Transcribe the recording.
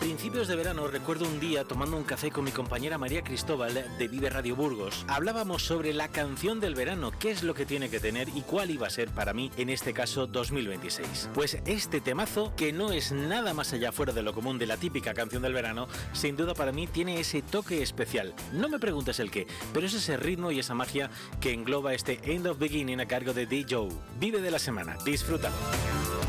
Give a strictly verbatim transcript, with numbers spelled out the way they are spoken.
principios de verano recuerdo un día tomando un café con mi compañera María Cristóbal de Vive Radio Burgos. Hablábamos sobre la canción del verano, qué es lo que tiene que tener y cuál iba a ser para mí, en este caso dos mil veintiséis. Pues este temazo, que no es nada más allá fuera de lo común de la típica canción del verano, sin duda para mí tiene ese toque especial. No me preguntes el qué, pero es ese ritmo y esa magia que engloba este End of Beginning a cargo de D. Joe. Vive de la semana, disfrútalo.